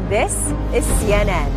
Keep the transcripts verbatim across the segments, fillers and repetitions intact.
This is C N N.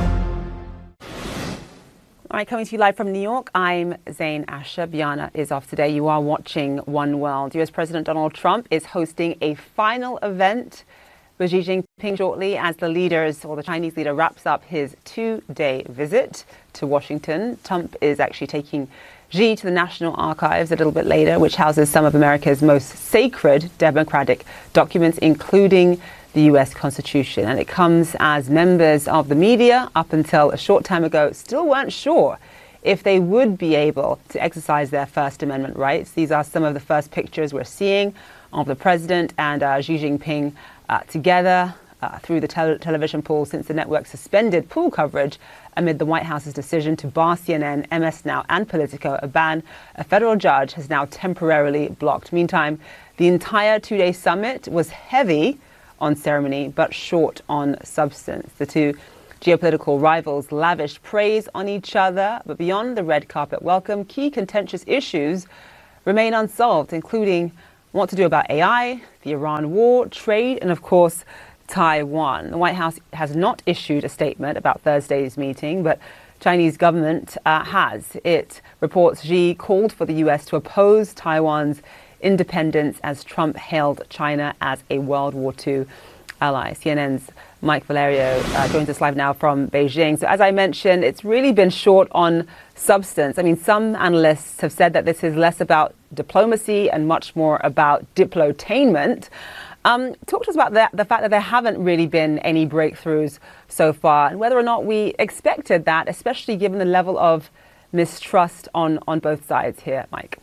All right, coming to you live from New York, I'm Zain Asher. Biana is off today. You are watching One World. U S President Donald Trump is hosting a final event with Xi Jinping shortly as the leaders, or the Chinese leader, wraps up his two-day visit to Washington. Trump is actually taking Xi to the National Archives a little bit later, which houses some of America's most sacred democratic documents, including the U S Constitution. And it comes as members of the media, up until a short time ago, still weren't sure if they would be able to exercise their First Amendment rights. These are some of the first pictures we're seeing of the president and uh, Xi Jinping uh, together uh, through the tel- television pool since the network suspended pool coverage amid the White House's decision to bar C N N, M S Now and Politico, a ban a federal judge has now temporarily blocked. Meantime, the entire two-day summit was heavy on ceremony, but short on substance. The two geopolitical rivals lavished praise on each other, but beyond the red carpet welcome, key contentious issues remain unsolved, including what to do about A I, the Iran war, trade, and of course, Taiwan. The White House has not issued a statement about Thursday's meeting, but Chinese government uh, has. It reports Xi called for the U S to oppose Taiwan's independence as Trump hailed China as a World War Two ally. C N N's Mike Valerio uh, joins us live now from Beijing. So as I mentioned, it's really been short on substance. I mean, some analysts have said that this is less about diplomacy and much more about diplotainment. Um, talk to us about the, the fact that there haven't really been any breakthroughs so far, and whether or not we expected that, especially given the level of mistrust on, on both sides here, Mike.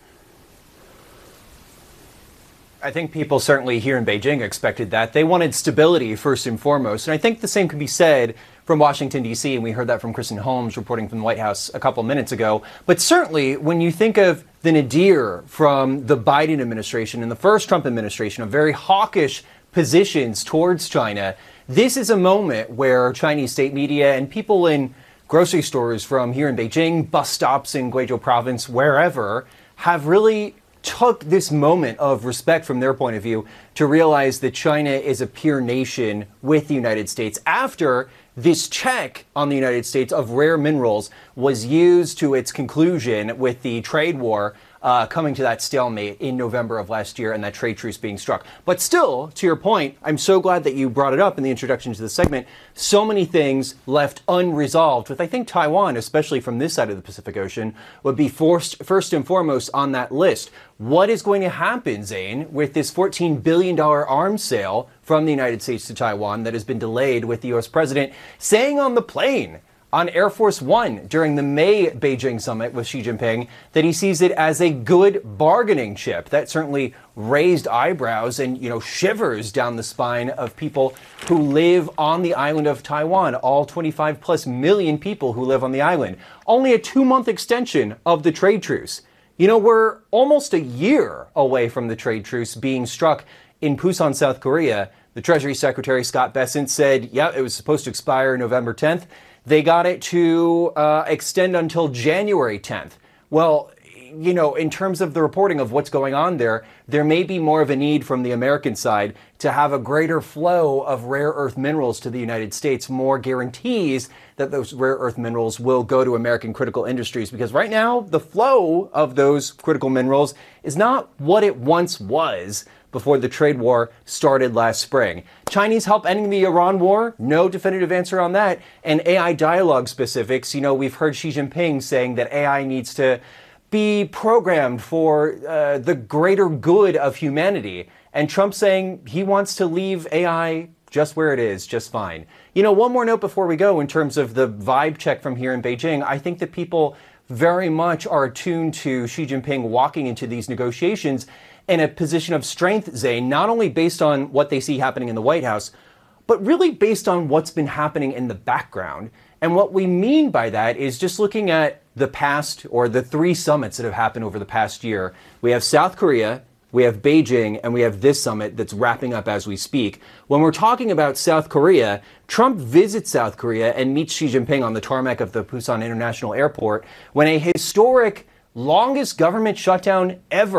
I think people certainly here in Beijing expected that. They wanted stability first and foremost. And I think the same can be said from Washington, D C, and we heard that from Kristen Holmes reporting from the White House a couple minutes ago. But certainly when you think of the nadir from the Biden administration and the first Trump administration of very hawkish positions towards China, this is a moment where Chinese state media and people in grocery stores from here in Beijing, bus stops in Guizhou province, wherever, have really took this moment of respect from their point of view to realize that China is a peer nation with the United States after this check on the United States of rare minerals was used to its conclusion with the trade war uh, coming to that stalemate in November of last year and that trade truce being struck. But still, to your point, I'm so glad that you brought it up in the introduction to the segment. So many things left unresolved with, I think, Taiwan, especially from this side of the Pacific Ocean, would be forced, first and foremost on that list. What is going to happen, Zain, with this fourteen billion dollars arms sale from the United States to Taiwan that has been delayed, with the U S president saying on the plane on Air Force One during the May Beijing summit with Xi Jinping that he sees it as a good bargaining chip? That certainly raised eyebrows and, you know, shivers down the spine of people who live on the island of Taiwan, all twenty-five plus million people who live on the island. Only a two-month extension of the trade truce. You know, we're almost a year away from the trade truce being struck in Busan, South Korea. The Treasury Secretary, Scott Bessent, said, yeah, it was supposed to expire November tenth. They got it to uh, extend until January tenth. Well, you know, in terms of the reporting of what's going on there, there may be more of a need from the American side to have a greater flow of rare earth minerals to the United States, more guarantees that those rare earth minerals will go to American critical industries. Because right now, the flow of those critical minerals is not what it once was before the trade war started last spring. Chinese help ending the Iran war? No definitive answer on that. And A I dialogue specifics, you know, we've heard Xi Jinping saying that A I needs to be programmed for uh, the greater good of humanity. And Trump saying he wants to leave A I just where it is, just fine. You know, one more note before we go in terms of the vibe check from here in Beijing. I think that people very much are attuned to Xi Jinping walking into these negotiations in a position of strength, Zain, not only based on what they see happening in the White House, but really based on what's been happening in the background. And what we mean by that is just looking at the past, or the three summits that have happened over the past year. We have South Korea, we have Beijing, and we have this summit that's wrapping up as we speak. When we're talking about South Korea, Trump visits South Korea and meets Xi Jinping on the tarmac of the Busan International Airport when a historic, longest government shutdown ever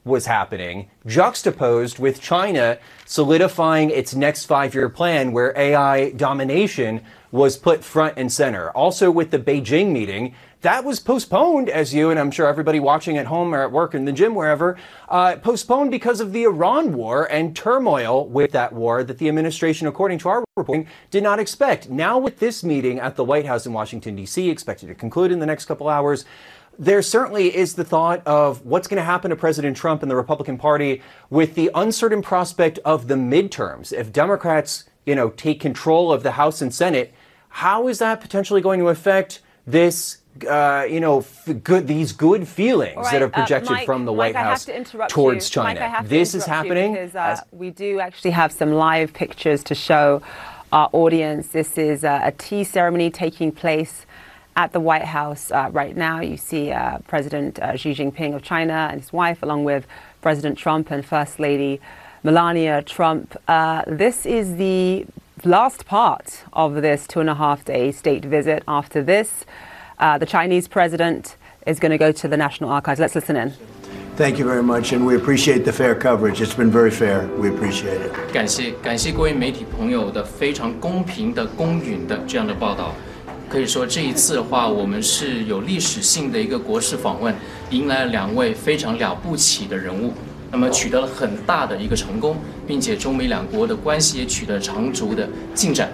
was happening, juxtaposed with China solidifying its next five-year plan where A I domination was put front and center. Also with the Beijing meeting, that was postponed, as you and I'm sure everybody watching at home or at work in the gym, wherever, uh, postponed because of the Iran war and turmoil with that war that the administration, according to our reporting, did not expect. Now with this meeting at the White House in Washington, D C, expected to conclude in the next couple hours, there certainly is the thought of what's going to happen to President Trump and the Republican Party with the uncertain prospect of the midterms. If Democrats, you know, take control of the House and Senate, how is that potentially going to affect this, uh, you know, f- good these good feelings right. that are projected uh, Mike, Mike, from the White House to towards you. China? Mike, this is happening. Because, uh, we do actually have some live pictures to show our audience. This is uh, a tea ceremony taking place at the White House uh, right now. You see uh, President uh, Xi Jinping of China and his wife, along with President Trump and First Lady Melania Trump. Uh, this is the last part of this two and a half day state visit. After this, uh, the Chinese president is going to go to the National Archives. Let's listen in. Thank you very much, and we appreciate the fair coverage. It's been very fair. We appreciate it. 感谢感谢各位媒体朋友的非常公平的、公允的这样的报道。可以说这一次的话，我们是有历史性的一个国事访问，迎来了两位非常了不起的人物，那么取得了很大的一个成功，并且中美两国的关系也取得长足的进展。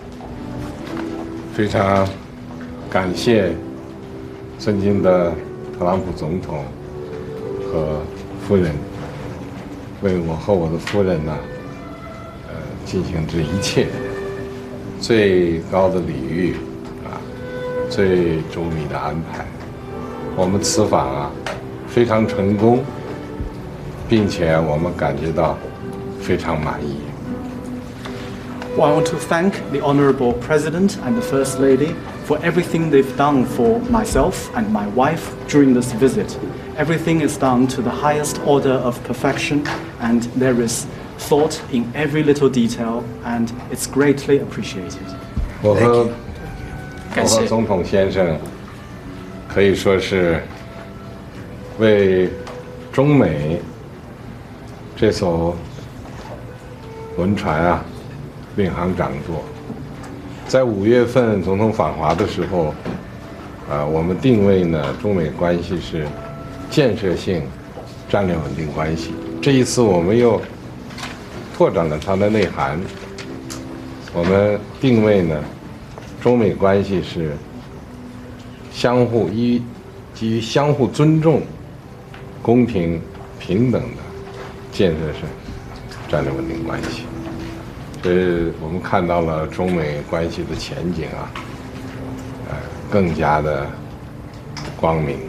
非常感谢尊敬的特朗普总统和夫人为我和我的夫人呢，呃，进行这一切最高的礼遇。最周密的安排，我们此访啊非常成功，并且我们感觉到非常满意。 Well, I want to thank the Honorable President and the First Lady for everything they've done for myself and my wife during this visit. Everything is done to the highest order of perfection, and there is thought in every little detail, and it's greatly appreciated. 我和我和总统先生可以说是为中美这艘轮船啊领航掌舵。在五月份总统访华的时候，呃，我们定位呢中美关系是建设性战略稳定关系。这一次我们又拓展了它的内涵，我们定位呢。 中美关系是相互依基于相互尊重、公平平等的建设性战略稳定关系，所以我们看到了中美关系的前景啊，呃，更加的光明。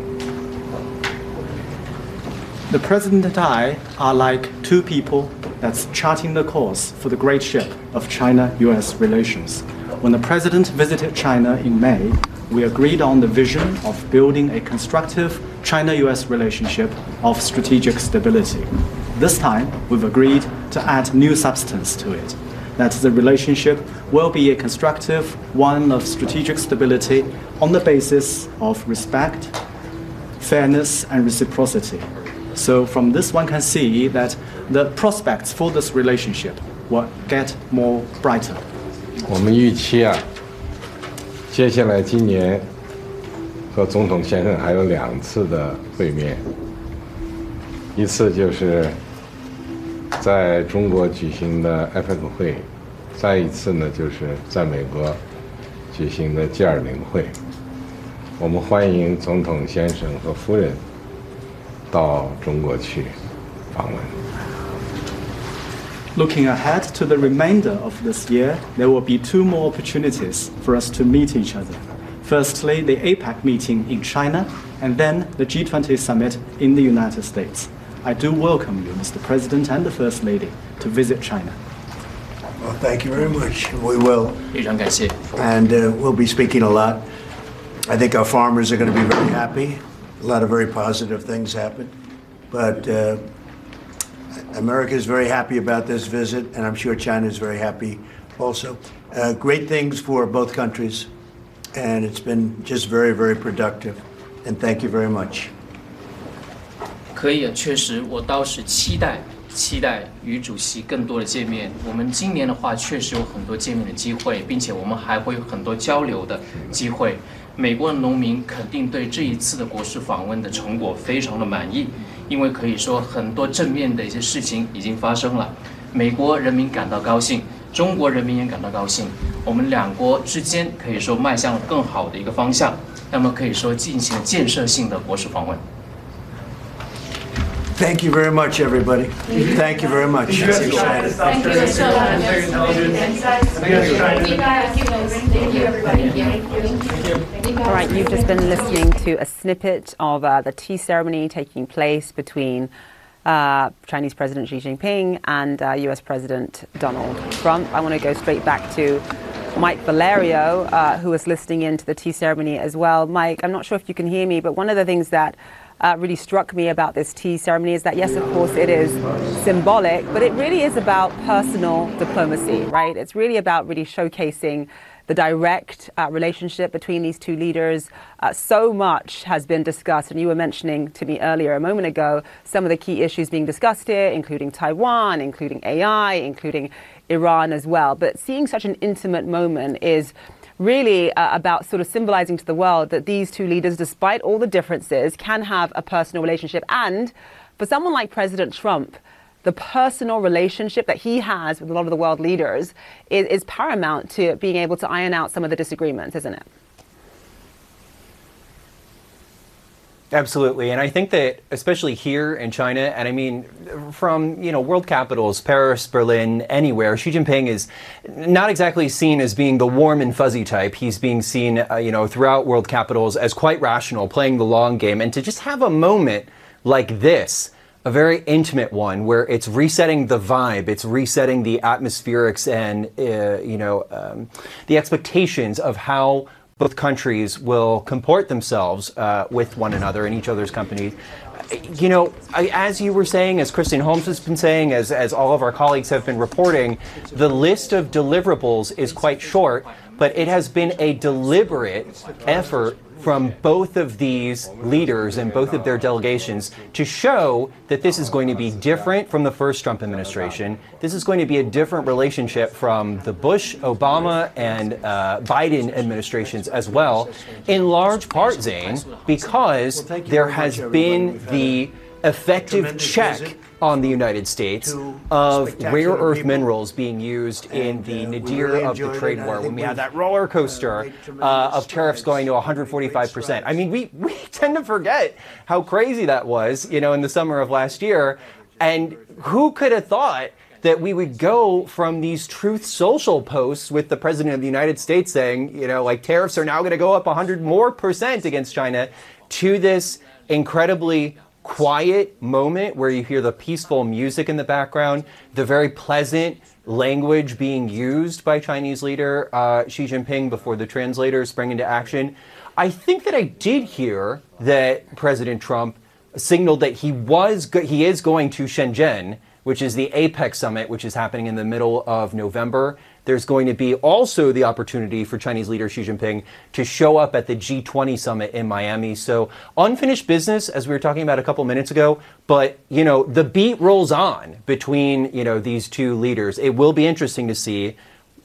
The President and I are like two people that's charting the course for the great ship of China-U S relations. When the President visited China in May, we agreed on the vision of building a constructive China-U S relationship of strategic stability. This time, we've agreed to add new substance to it, that the relationship will be a constructive one of strategic stability on the basis of respect, fairness, and reciprocity. So from this one can see that the prospects for this relationship will get more brighter. 我们预期啊，接下来今年和总统先生还有两次的会面，一次就是在中国举行的 A P E C 会，再一次呢就是在美国举行的 G 二十 会。我们欢迎总统先生和夫人到中国去访问。 Looking ahead to the remainder of this year, there will be two more opportunities for us to meet each other. Firstly, the A PEC meeting in China, and then the G twenty summit in the United States. I do welcome you, Mister President and the First Lady, to visit China. Well, thank you very much. We will. 非常感谢。 And uh, we'll be speaking a lot. I think our farmers are going to be very happy. A lot of very positive things happen. But uh, America is very happy about this visit, and I'm sure China is very happy also. Uh, great things for both countries, and it's been just very, very productive. And thank you very much. 可以，确实，我倒是期待期待与主席更多的见面。我们今年的话，确实有很多见面的机会，并且我们还会有很多交流的机会。美国的农民肯定对这一次的国事访问的成果非常的满意，因为可以说很多正面的一些事情已经发生了，美国人民感到高兴，中国人民也感到高兴，我们两国之间可以说迈向了更好的一个方向，那么可以说进行建设性的国事访问。 Thank you very much, everybody. Thank you very much. Thank you so much. Thank you everybody. All right, you've just been listening to a snippet of uh, the tea ceremony taking place between uh, Chinese President Xi Jinping and uh, U S President Donald Trump. I want to go straight back to Mike Valerio, uh, who was listening in to the tea ceremony as well. Mike, I'm not sure if you can hear me, but one of the things that Uh, really struck me about this tea ceremony is that, yes, of course, it is symbolic, but it really is about personal diplomacy, right? It's really about really showcasing the direct uh, relationship between these two leaders. Uh, so much has been discussed, and you were mentioning to me earlier a moment ago some of the key issues being discussed here, including Taiwan, including A I, including Iran as well. But seeing such an intimate moment is really uh, about sort of symbolizing to the world that these two leaders, despite all the differences, can have a personal relationship. And for someone like President Trump, the personal relationship that he has with a lot of the world leaders is, is paramount to being able to iron out some of the disagreements, isn't it? Absolutely. And I think that especially here in China, and I mean, from, you know, world capitals, Paris, Berlin, anywhere, Xi Jinping is not exactly seen as being the warm and fuzzy type. He's being seen, uh, you know, throughout world capitals as quite rational, playing the long game. And to just have a moment like this, a very intimate one, where it's resetting the vibe, it's resetting the atmospherics and, uh, you know, um, the expectations of how both countries will comport themselves uh, with one another in each other's company. You know, I, as you were saying, as Kristen Holmes has been saying, as, as all of our colleagues have been reporting, the list of deliverables is quite short, but it has been a deliberate effort from both of these leaders and both of their delegations to show that this is going to be different from the first Trump administration. This is going to be a different relationship from the Bush, Obama, and uh, Biden administrations as well, in large part, Zane, because there has been the effective check on the United States of rare earth minerals being used in the nadir of the trade war, when we had that roller coaster uh, of tariffs going to one hundred forty-five percent. I mean, we, we tend to forget how crazy that was, you know, in the summer of last year. And who could have thought that we would go from these Truth Social posts with the President of the United States saying, you know, like tariffs are now going to go up one hundred more percent against China, to this incredibly quiet moment where you hear the peaceful music in the background, the very pleasant language being used by Chinese leader uh, Xi Jinping before the translator sprang into action. I think that I did hear that President Trump signaled that he was go- he is going to Shenzhen, which is the APEC summit, which is happening in the middle of November. There's going to be also the opportunity for Chinese leader Xi Jinping to show up at the G twenty summit in Miami. So unfinished business, as we were talking about a couple minutes ago, but, you know, the beat rolls on between, you know, these two leaders. It will be interesting to see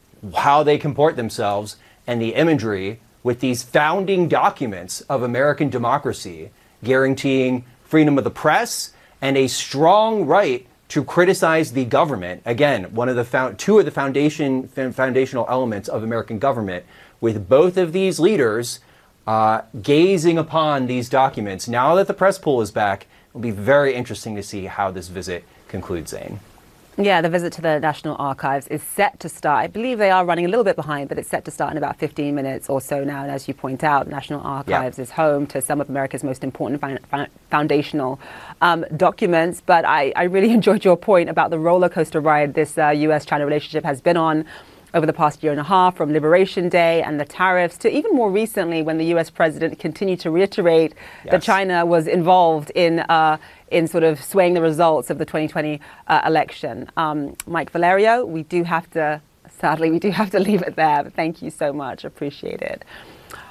how they comport themselves and the imagery with these founding documents of American democracy, guaranteeing freedom of the press and a strong right to criticize the government. Again, one of the found, two of the foundation foundational elements of American government, with both of these leaders uh, gazing upon these documents. Now that the press pool is back, it'll be very interesting to see how this visit concludes, Zane. Yeah, the visit to the National Archives is set to start. I believe they are running a little bit behind, but it's set to start in about fifteen minutes or so now. And as you point out, the National Archives yeah. is home to some of America's most important fa- foundational um, documents. But I, I really enjoyed your point about the roller coaster ride this uh, U S China relationship has been on over the past year and a half, from Liberation Day and the tariffs to even more recently when the U S president continued to reiterate yes. that China was involved in uh, in sort of swaying the results of the twenty twenty uh, election. Um, Mike Valerio, we do have to, sadly, we do have to leave it there. But thank you so much. Appreciate it.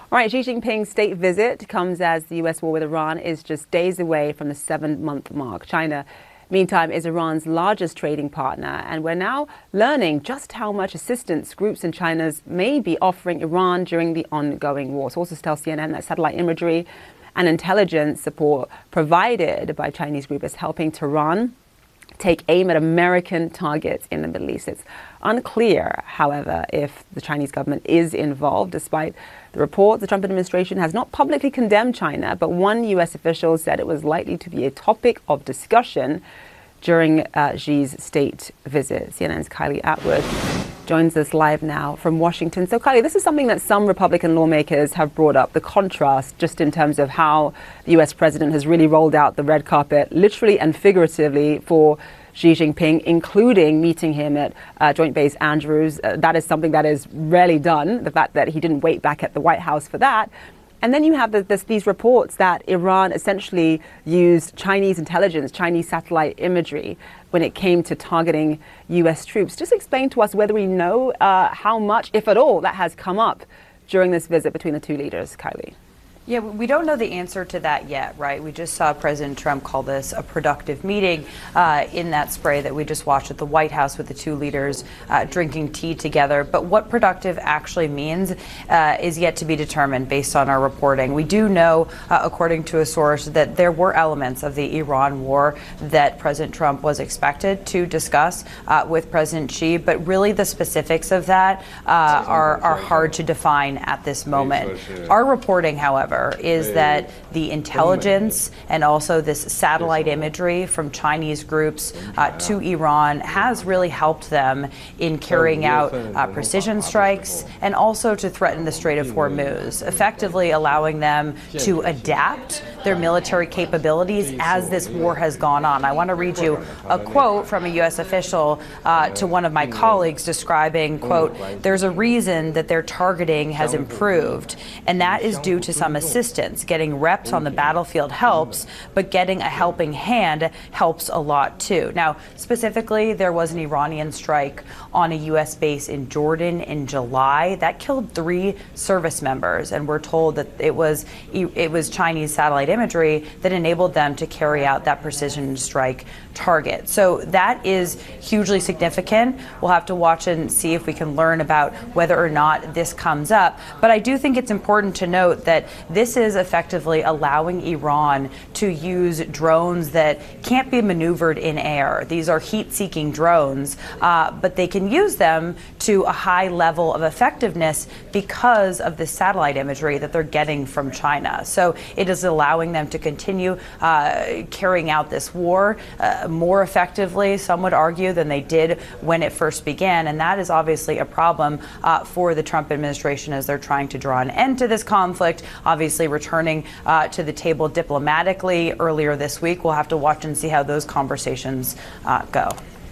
All right, Xi Jinping's state visit comes as the U S war with Iran is just days away from the seven-month mark. China, meantime, is Iran's largest trading partner, and we're now learning just how much assistance groups in China's may be offering Iran during the ongoing war. Sources tell C N N that satellite imagery and intelligence support provided by Chinese group is helping Tehran take aim at American targets in the Middle East. It's unclear, however, if the Chinese government is involved. Despite the report, the Trump administration has not publicly condemned China, but one U S official said it was likely to be a topic of discussion during uh, Xi's state visit. C N N's Kylie Atwood joins us live now from Washington. So, Kylie, this is something that some Republican lawmakers have brought up, the contrast just in terms of how the U S president has really rolled out the red carpet, literally and figuratively, for Xi Jinping, including meeting him at uh, Joint Base Andrews. Uh, that is something that is rarely done, the fact that he didn't wait back at the White House for that. And then you have the, this, these reports that Iran essentially used Chinese intelligence, Chinese satellite imagery when it came to targeting U S troops. Just explain to us whether we know uh, how much, if at all, that has come up during this visit between the two leaders, Kylie. Yeah, we don't know the answer to that yet, right? We just saw President Trump call this a productive meeting uh, in that spray that we just watched at the White House with the two leaders uh, drinking tea together. But what productive actually means uh, is yet to be determined based on our reporting. We do know, uh, according to a source, that there were elements of the Iran war that President Trump was expected to discuss uh, with President Xi, but really the specifics of that uh, are, are hard to define at this moment. Our reporting, however, is that the intelligence and also this satellite imagery from Chinese groups uh, to Iran has really helped them in carrying out uh, precision strikes and also to threaten the Strait of Hormuz, effectively allowing them to adapt their military capabilities as this war has gone on. I want to read you a quote from a U S official uh, to one of my colleagues describing, quote, "There's a reason that their targeting has improved, and that is due to some assistance. Getting reps on the battlefield helps, but getting a helping hand helps a lot too." Now, specifically, there was an Iranian strike on a U S base in Jordan in July that killed three service members, and we're told that it was it was Chinese satellite imagery that enabled them to carry out that precision strike target. So that is hugely significant. We'll have to watch and see if we can learn about whether or not this comes up. But I do think it's important to note that this is effectively allowing Iran to use drones that can't be maneuvered in air. These are heat-seeking drones, uh, but they can use them to a high level of effectiveness because of the satellite imagery that they're getting from China. So it is allowing them to continue uh, carrying out this war uh, more effectively, some would argue, than they did when it first began. And that is obviously a problem uh, for the Trump administration as they're trying to draw an end to this conflict, obviously returning uh, to the table diplomatically earlier this week. We'll have to watch and see how those conversations uh, go.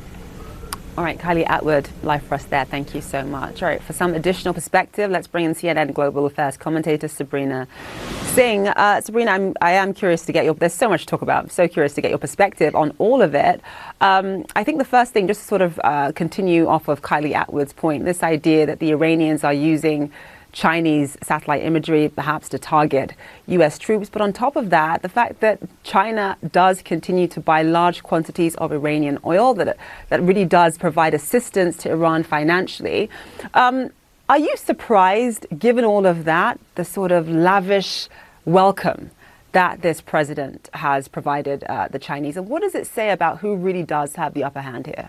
All right, Kylie Atwood, live for us there. Thank you so much. All right, for some additional perspective, let's bring in C N N Global Affairs commentator Sabrina Singh. Uh, Sabrina, I'm, I am curious to get your, there's so much to talk about. I'm so curious to get your perspective on all of it. Um, I think the first thing, just to sort of uh, continue off of Kylie Atwood's point, this idea that the Iranians are using Chinese satellite imagery perhaps to target U S troops. But on top of that, the fact that China does continue to buy large quantities of Iranian oil, that, that really does provide assistance to Iran financially. Um, are you surprised, given all of that, the sort of lavish welcome that this president has provided uh, the Chinese? And what does it say about who really does have the upper hand here?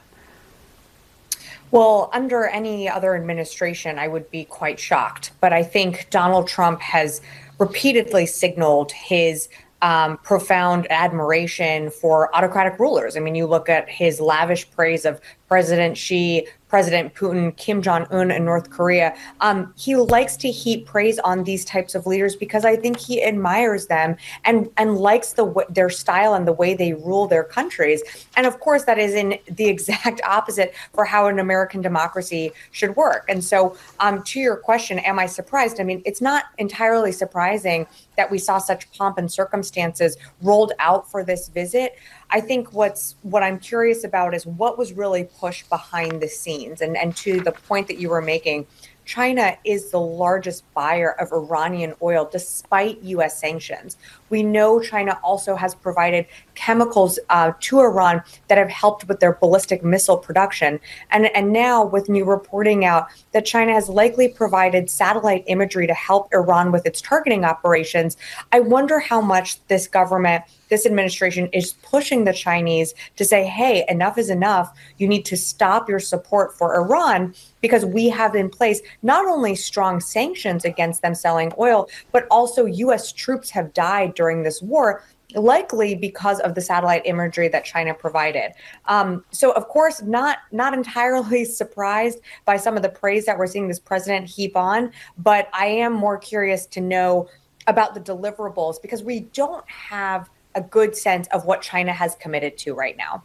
Well, under any other administration, I would be quite shocked. But I think Donald Trump has repeatedly signaled his um, profound admiration for autocratic rulers. I mean, you look at his lavish praise of President Xi, President Putin, Kim Jong-un in North Korea. Um, he likes to heap praise on these types of leaders because I think he admires them and, and likes the their style and the way they rule their countries. And of course, that is in the exact opposite for how an American democracy should work. And so um, to your question, am I surprised? I mean, it's not entirely surprising that we saw such pomp and circumstances rolled out for this visit. I think what's what I'm curious about is what was really pushed behind the scenes. And, and to the point that you were making, China is the largest buyer of Iranian oil despite U S sanctions. We know China also has provided chemicals uh, to Iran that have helped with their ballistic missile production. And, and now with new reporting out that China has likely provided satellite imagery to help Iran with its targeting operations, I wonder how much this government, this administration is pushing the Chinese to say, hey, enough is enough. You need to stop your support for Iran because we have in place not only strong sanctions against them selling oil, but also U S troops have died during this war, likely because of the satellite imagery that China provided. Um, so, of course, not not entirely surprised by some of the praise that we're seeing this president heap on, but I am more curious to know about the deliverables because we don't have a good sense of what China has committed to right now.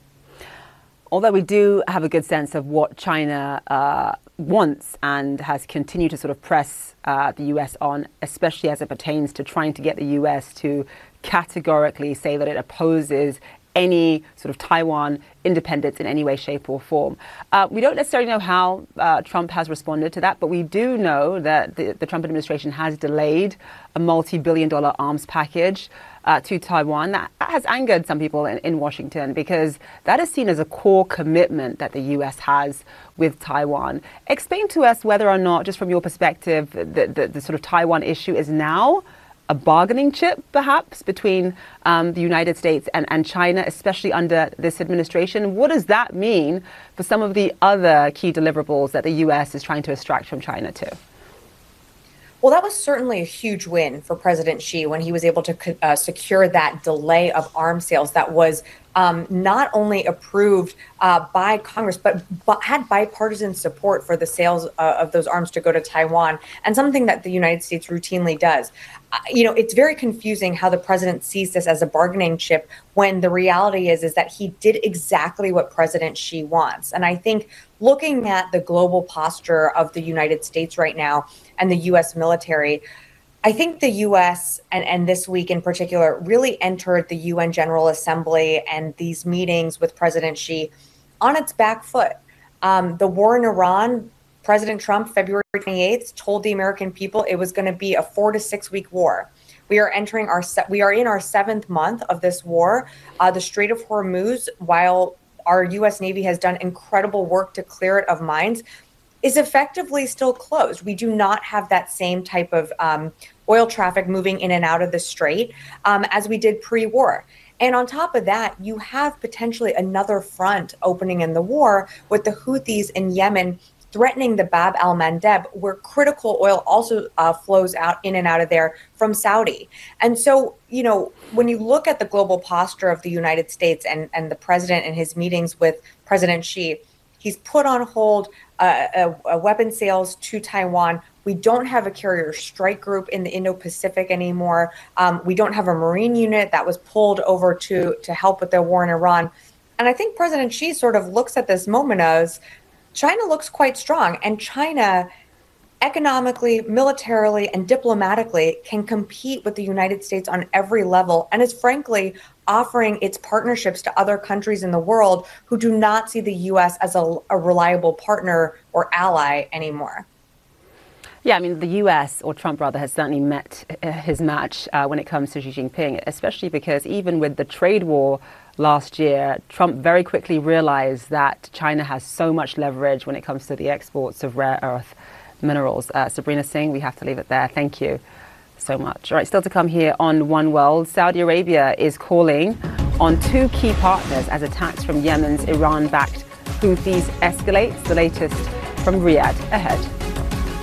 Although we do have a good sense of what China uh, wants and has continued to sort of press uh, the U S on, especially as it pertains to trying to get the U S to categorically say that it opposes any sort of Taiwan independence in any way, shape or form. Uh, we don't necessarily know how uh, Trump has responded to that, but we do know that the, the Trump administration has delayed a multi-billion dollar arms package uh, to Taiwan. That has angered some people in, in Washington because that is seen as a core commitment that the U S has with Taiwan. Explain to us whether or not, just from your perspective, the, the, the sort of Taiwan issue is now a bargaining chip, perhaps, between um, the United States and, and China, especially under this administration. What does that mean for some of the other key deliverables that the U S is trying to extract from China too? Well, that was certainly a huge win for President Xi when he was able to uh, secure that delay of arms sales that was um, not only approved uh, by Congress, but, but had bipartisan support for the sales uh, of those arms to go to Taiwan, and something that the United States routinely does. Uh, you know, it's very confusing how the president sees this as a bargaining chip when the reality is, is that he did exactly what President Xi wants. And I think looking at the global posture of the United States right now and the U S military, I think the U S and, and this week in particular really entered the U N General Assembly and these meetings with President Xi on its back foot. Um, the war in Iran, President Trump, February twenty-eighth, told the American people it was going to be a four to six week war. We are entering our se- we are in our seventh month of this war. Uh, the Strait of Hormuz, while our U S Navy has done incredible work to clear it of mines, is effectively still closed. We do not have that same type of um, oil traffic moving in and out of the strait um, as we did pre-war. And on top of that, you have potentially another front opening in the war with the Houthis in Yemen threatening the Bab al-Mandeb, where critical oil also uh, flows out in and out of there from Saudi. And so, you know, when you look at the global posture of the United States and, and the president in his meetings with President Xi, he's put on hold uh, a, a weapon sales to Taiwan. We don't have a carrier strike group in the Indo-Pacific anymore. Um, we don't have a Marine unit that was pulled over to, to help with their war in Iran. And I think President Xi sort of looks at this moment as China looks quite strong, and China economically, militarily, and diplomatically can compete with the United States on every level and is frankly offering its partnerships to other countries in the world who do not see the U S as a, a reliable partner or ally anymore. Yeah, I mean, the U S, or Trump rather, has certainly met his match uh, when it comes to Xi Jinping, especially because even with the trade war last year, Trump very quickly realized that China has so much leverage when it comes to the exports of rare earth minerals. Uh, Sabrina Singh, we have to leave it there. Thank you so much. All right, still to come here on One World. Saudi Arabia is calling on two key partners as attacks from Yemen's Iran-backed Houthis escalates. The latest from Riyadh ahead.